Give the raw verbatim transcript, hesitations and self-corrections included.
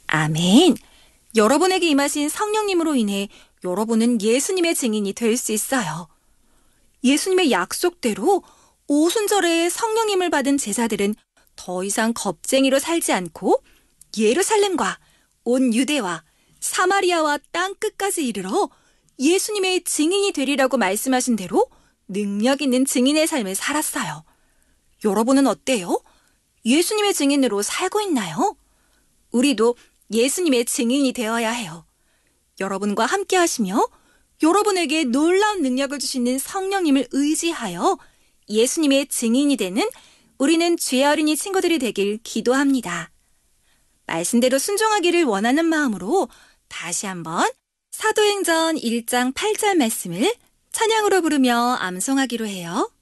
아멘. 여러분에게 임하신 성령님으로 인해 여러분은 예수님의 증인이 될 수 있어요. 예수님의 약속대로 오순절에 성령님을 받은 제자들은 더 이상 겁쟁이로 살지 않고 예루살렘과 온 유대와 사마리아와 땅끝까지 이르러 예수님의 증인이 되리라고 말씀하신 대로 능력 있는 증인의 삶을 살았어요. 여러분은 어때요? 예수님의 증인으로 살고 있나요? 우리도 예수님의 증인이 되어야 해요. 여러분과 함께 하시며 여러분에게 놀라운 능력을 주시는 성령님을 의지하여 예수님의 증인이 되는 우리는 죄 어린이 친구들이 되길 기도합니다. 말씀대로 순종하기를 원하는 마음으로 다시 한번 사도행전 일 장 팔 절 말씀을 찬양으로 부르며 암송하기로 해요.